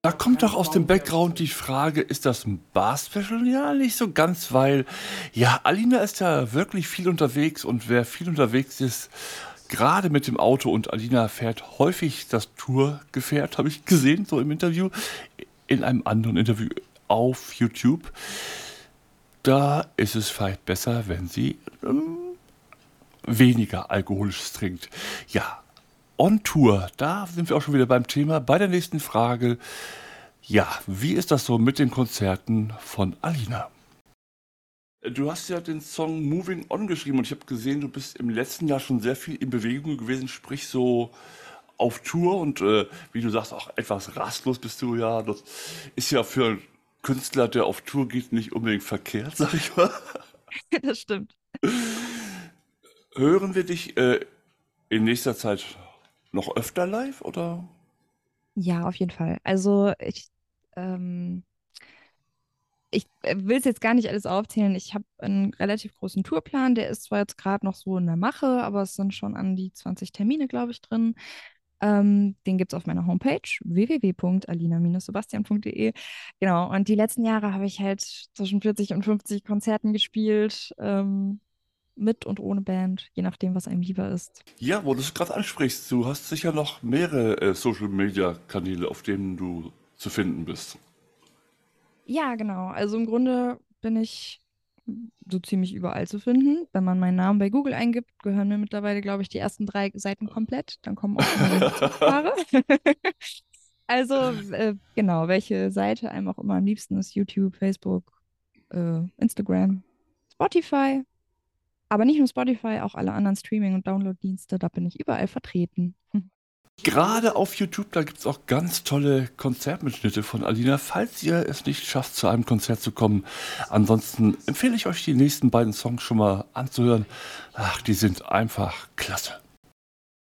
Da kommt doch aus dem Background die Frage, ist das ein Bar-Special? Ja, nicht so ganz, weil ja, Alina ist ja wirklich viel unterwegs und wer viel unterwegs ist, gerade mit dem Auto und Alina fährt häufig das Tourgefährt, habe ich gesehen, so im Interview, in einem anderen Interview auf YouTube. Da ist es vielleicht besser, wenn sie weniger Alkoholisches trinkt. Ja, on Tour, da sind wir auch schon wieder beim Thema. Bei der nächsten Frage, ja, wie ist das so mit den Konzerten von Alina? Du hast ja den Song Moving On geschrieben und ich habe gesehen, du bist im letzten Jahr schon sehr viel in Bewegung gewesen, sprich so auf Tour und wie du sagst, auch etwas rastlos bist du ja. Das ist ja für einen Künstler, der auf Tour geht, nicht unbedingt verkehrt, sag ich mal. Das stimmt. Hören wir dich in nächster Zeit noch öfter live oder? Ja, auf jeden Fall. Also ähm, ich will es jetzt gar nicht alles aufzählen. Ich habe einen relativ großen Tourplan. Der ist zwar jetzt gerade noch so in der Mache, aber es sind schon an die 20 Termine, glaube ich, drin. Den gibt es auf meiner Homepage www.alina-sebastian.de. Genau, und die letzten Jahre habe ich halt zwischen 40 und 50 Konzerten gespielt, mit und ohne Band, je nachdem, was einem lieber ist. Ja, wo du es gerade ansprichst, du hast sicher noch mehrere Social-Media-Kanäle, auf denen du zu finden bist. Ja, genau. Also im Grunde bin ich so ziemlich überall zu finden. Wenn man meinen Namen bei Google eingibt, gehören mir mittlerweile, glaube ich, die ersten 3 Seiten komplett. Dann kommen auch immer die Bezugspaare. Also, genau, welche Seite einem auch immer am liebsten ist: YouTube, Facebook, Instagram, Spotify. Aber nicht nur Spotify, auch alle anderen Streaming- und Download-Dienste, da bin ich überall vertreten. Gerade auf YouTube, da gibt es auch ganz tolle Konzertmitschnitte von Alina, falls ihr es nicht schafft, zu einem Konzert zu kommen. Ansonsten empfehle ich euch, die nächsten beiden Songs schon mal anzuhören. Ach, die sind einfach klasse.